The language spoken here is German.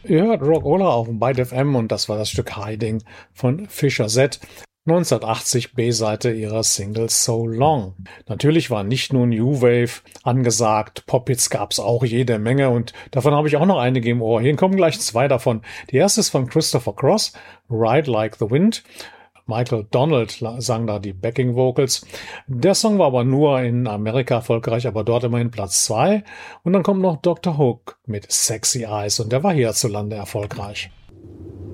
Ihr hört Rockola auf Byte FM und das war das Stück Hiding von Fisher Z. 1980 B-Seite ihrer Single So Long. Natürlich war nicht nur New Wave angesagt, Pop-Hits gab's auch jede Menge und davon habe ich auch noch einige im Ohr. Hier kommen gleich zwei davon. Die erste ist von Christopher Cross, Ride Like the Wind. Michael Donald sang da die Backing Vocals. Der Song war aber nur in Amerika erfolgreich, aber dort immerhin Platz 2. Und dann kommt noch Dr. Hook mit Sexy Eyes und der war hierzulande erfolgreich.